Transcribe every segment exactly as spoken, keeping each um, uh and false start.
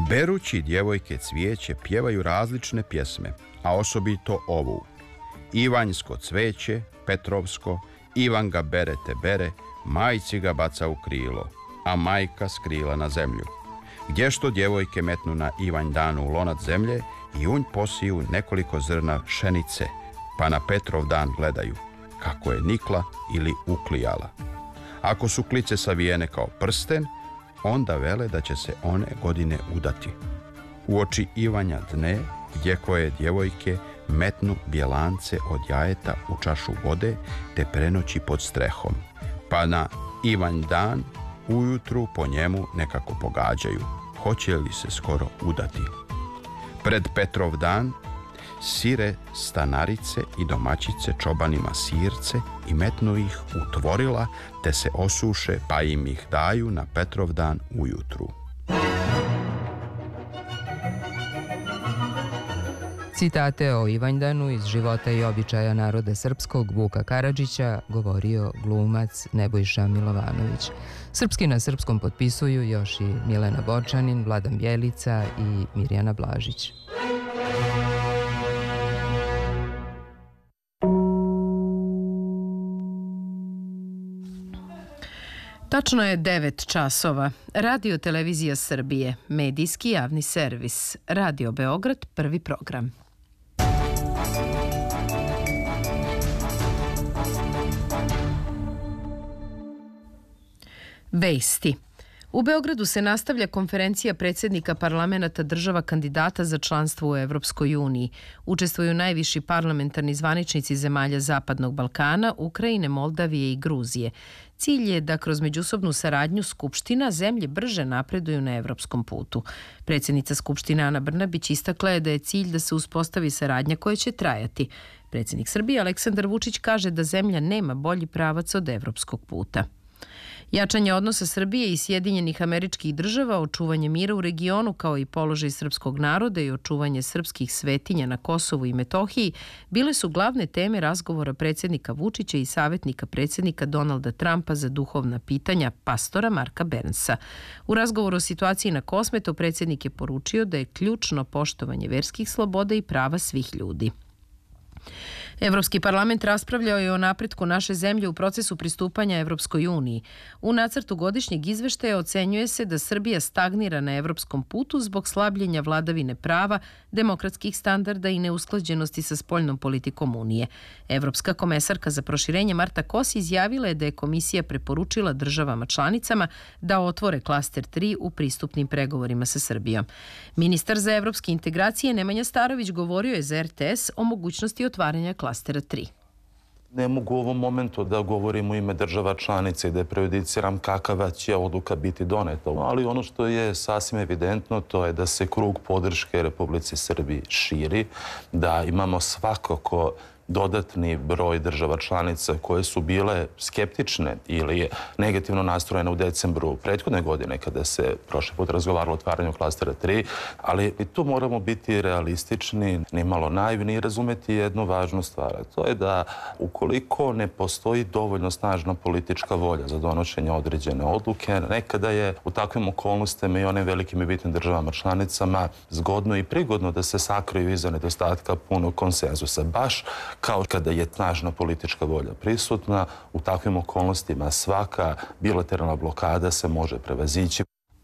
Berući djevojke cvijeće pjevaju različne pjesme, a osobito ovu. Ivanjsko cveće, Petrovsko, Ivan ga bere te bere, majci ga baca u krilo, a majka skrila na zemlju. Gdje što djevojke metnu na Ivanj dan u lonac zemlje i unj posiju nekoliko zrna pšenice, pa na Petrov dan gledaju kako je nikla ili uklijala. Ako su klice savijene kao prsten, onda vele da će se one godine udati. Uoči Ivanja dne, gdje koje djevojke metnu bjelance od jajeta u čašu vode te prenoći pod strehom, pa na Ivanj dan ujutru po njemu nekako pogađaju, hoće li se skoro udati. Pred Petrov dan sire stanarice i domaćice čobanima sirce i metnu ih u tvorila te se osuše pa im ih daju na Petrov dan ujutru. Citate o Ivanjdanu iz života i običaja naroda srpskog Vuka Karadžića govorio glumac Nebojša Milovanović. Srpski na srpskom potpisuju još i Milena Borčanin, Vladan Bjelica i Mirjana Blažić. Tačno je devet časova. Radio Televizija Srbije, medijski javni servis. Radio Beograd, prvi program. Vesti. U Beogradu se nastavlja konferencija predsjednika parlamenata država kandidata za članstvo u Evropskoj uniji. Učestvuju najviši parlamentarni zvaničnici zemalja Zapadnog Balkana, Ukrajine, Moldavije i Gruzije. Cilj je da kroz međusobnu saradnju Skupština zemlje brže napreduju na evropskom putu. Predsjednica Skupštine Ana Brnabić istakla je da je cilj da se uspostavi saradnja koja će trajati. Predsjednik Srbije Aleksandar Vučić kaže da zemlja nema bolji pravac od evropskog puta. Jačanje odnosa Srbije i Sjedinjenih Američkih Država, očuvanje mira u regionu kao i položaj srpskog naroda i očuvanje srpskih svetinja na Kosovu i Metohiji bile su glavne teme razgovora predsjednika Vučića i savjetnika predsjednika Donalda Trumpa za duhovna pitanja, pastora Marka Bernsa. U razgovoru o situaciji na Kosmetu predsjednik je poručio da je ključno poštovanje verskih sloboda i prava svih ljudi. Evropski parlament raspravljao je o napretku naše zemlje u procesu pristupanja Evropskoj uniji. U nacrtu godišnjeg izveštaja ocenjuje se da Srbija stagnira na evropskom putu zbog slabljenja vladavine prava, demokratskih standarda i neusklađenosti sa spoljnom politikom Unije. Evropska komesarka za proširenje Marta Kos izjavila je da je komisija preporučila državama članicama da otvore klaster tri u pristupnim pregovorima sa Srbijom. Ministar za evropske integracije Nemanja Starović govorio je za er te es o mogućnosti otvaranja klastera tri. Ne mogu u ovom momentu da govorim u ime država članica i da prejudiciram kakava će odluka biti doneta. Ali ono što je sasvim evidentno to je da se krug podrške Republici Srbiji širi, da imamo svakako dodatni broj država članica koje su bile skeptične ili negativno nastrojene u decembru prethodne godine kada se prošli put razgovaralo o otvaranju klastera tri, ali i tu moramo biti realistični, nimalo naivni i razumeti jednu važnu stvar. To je da ukoliko ne postoji dovoljno snažna politička volja za donošenje određene odluke, nekada je u takvim okolnostima i onim velikim i bitnim državama članicama zgodno i prigodno da se sakriju iza nedostatka punog konsenzusa. Baš kao kada je snažna politička volja prisutna, u takvim okolnostima svaka bilateralna blokada se može prevazići.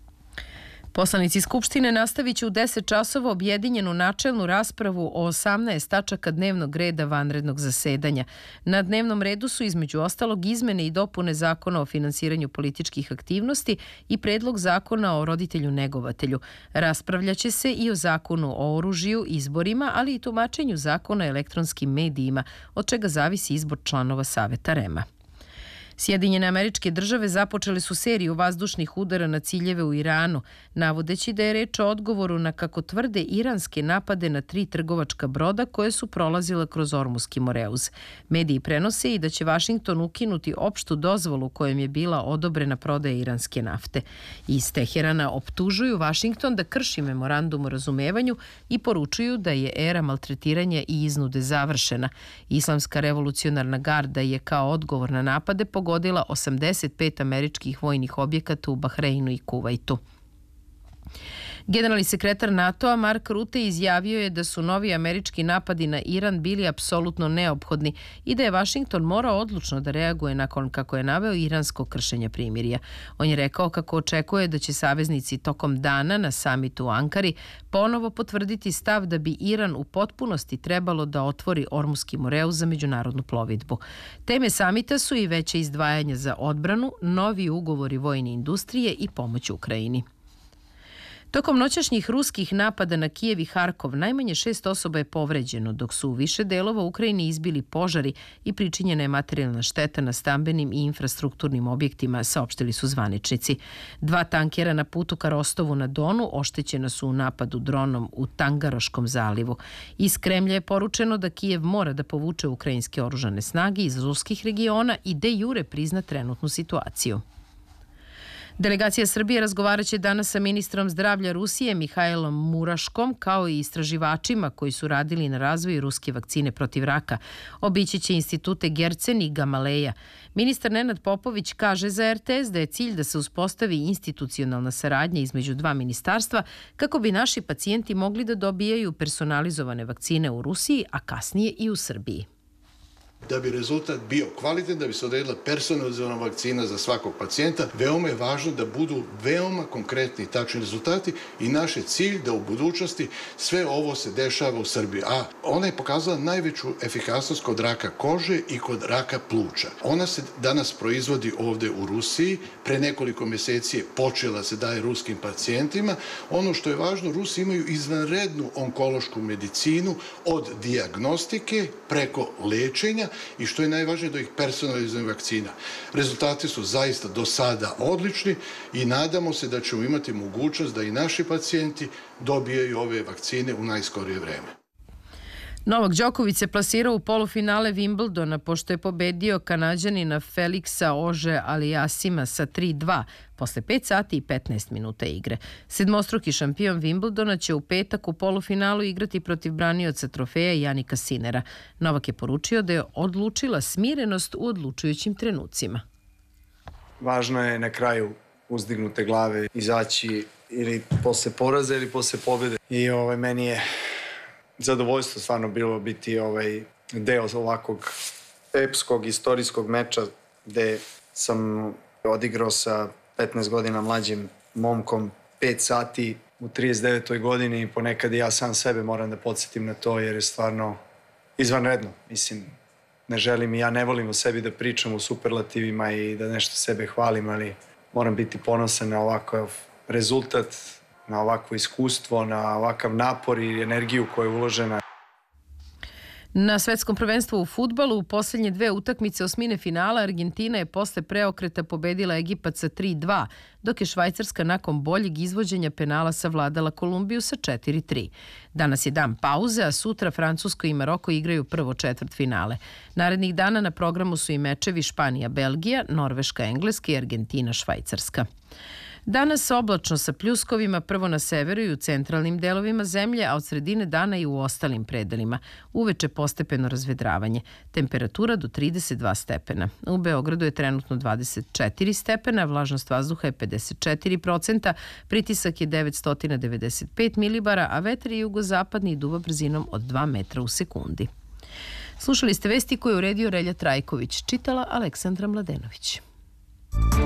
Poslanici Skupštine nastavit će u deset časova objedinjenu načelnu raspravu o osamnaest tačaka dnevnog reda vanrednog zasedanja. Na dnevnom redu su između ostalog izmene i dopune Zakona o finansiranju političkih aktivnosti i predlog Zakona o roditelju negovatelju. Raspravljaće se i o Zakonu o oružju, izborima, ali i tumačenju Zakona o elektronskim medijima, od čega zavisi izbor članova Saveta REM-a. Sjedinjene Američke Države započele su seriju vazdušnih udara na ciljeve u Iranu, navodeći da je reč o odgovoru na, kako tvrde, iranske napade na tri trgovačka broda koje su prolazile kroz Ormuski Moreuz. Mediji prenose i da će Vašington ukinuti opštu dozvolu kojom je bila odobrena prodaja iranske nafte. Iz Teherana optužuju Vašington da krši memorandum o razumevanju i poručuju da je era maltretiranja i iznude završena. Islamska revolucionarna garda je kao odgovor na napade pogodila osamdeset pet američkih vojnih objekata u Bahreinu i Kuvajtu. Generalni sekretar NATO-a Mark Rutte izjavio je da su novi američki napadi na Iran bili apsolutno neophodni i da je Vašington morao odlučno da reaguje nakon, kako je naveo, iransko kršenje primirja. On je rekao kako očekuje da će saveznici tokom dana na samitu u Ankari ponovo potvrditi stav da bi Iran u potpunosti trebalo da otvori Ormuski Moreus za međunarodnu plovidbu. Teme samita su i veće izdvajanja za odbranu, novi ugovori vojne industrije i pomoć Ukrajini. Tokom noćašnjih ruskih napada na Kijev i Harkov najmanje šest osoba je povređeno, dok su u više delova Ukrajine izbili požari i pričinjena je materijalna šteta na stambenim i infrastrukturnim objektima, saopštili su zvaničnici. Dva tankera na putu ka Rostovu na Donu oštećena su u napadu dronom u Tangaroškom zalivu. Iz Kremlja je poručeno da Kijev mora da povuče ukrajinske oružane snage iz ruskih regiona i de jure prizna trenutnu situaciju. Delegacija Srbije razgovaraće danas sa ministrom zdravlja Rusije Mihajlom Muraškom, kao i istraživačima koji su radili na razvoju ruske vakcine protiv raka. Obići će institute Gercen i Gamaleja. Ministar Nenad Popović kaže za er te es da je cilj da se uspostavi institucionalna saradnja između dva ministarstva kako bi naši pacijenti mogli da dobijaju personalizovane vakcine u Rusiji, a kasnije i u Srbiji. Da bi rezultat bio kvalitetan, da bi se odredila personalizovana vakcina za svakog pacijenta, veoma je važno da budu veoma konkretni i tačni rezultati i naš je cilj da u budućnosti sve ovo se dešava u Srbiji. A ona je pokazala najveću efikasnost kod raka kože i kod raka pluća. Ona se danas proizvodi ovde u Rusiji, pre nekoliko meseci je počela se daje ruskim pacijentima. Ono što je važno, Rusi imaju izvanrednu onkološku medicinu od dijagnostike preko lečenja i što je najvažnije do ih personalizuje vakcina. Rezultati su zaista do sada odlični i nadamo se da ćemo imati mogućnost da i naši pacijenti dobijaju ove vakcine u najskorije vreme. Novak Đoković se plasirao u polufinale Wimbledona pošto je pobedio Kanađanina Felixa Auger-Aliassima sa tri dva posle pet sati i petnaest minuta igre. Sedmostruki šampion Wimbledona će u petak u polufinalu igrati protiv branioca trofeja Janika Sinera. Novak je poručio da je odlučila smirenost u odlučujućim trenucima. Važno je na kraju uzdignute glave izaći ili posle poraza ili posle pobjede. I ovaj, meni je zadovoljstvo stvarno bilo biti ovaj deo ovakvog epskog, istorijskog meča gde sam odigrao sa petnaest godina mlađim momkom pet sati u trideset devetoj godini i ponekad i ja sam sebe moram da podsjetim na to jer je stvarno izvanredno. Mislim, ne želim i ja ne volim o sebi da pričam u superlativima i da nešto sebe hvalim, ali moram biti ponosan na ovakav rezultat, na ovakvo iskustvo, na ovakav napor i energiju koja je uložena. Na svetskom prvenstvu u fudbalu u posljednje dve utakmice osmine finala Argentina je posle preokreta pobedila Egipat sa tri dva, dok je Švajcarska nakon boljeg izvođenja penala savladala Kolumbiju sa četiri tri. Danas je dan pauze, a sutra Francusko i Maroko igraju prvo četvrtfinale. Narednih dana na programu su i mečevi Španija-Belgija, Norveška-Engleska i Argentina-Švajcarska. Danas oblačno sa pljuskovima prvo na severu i u centralnim delovima zemlje, a od sredine dana i u ostalim predelima. Uveče postepeno razvedravanje. Temperatura do trideset dva stepena. U Beogradu je trenutno dvadeset četiri stepena, vlažnost vazduha je pedeset četiri procenta, pritisak je devetsto devedeset pet milibara, a vetar je jugozapadni i duva brzinom od dva metra u sekundi. Slušali ste vesti koje je uredio Relja Trajković, čitala Aleksandra Mladenović.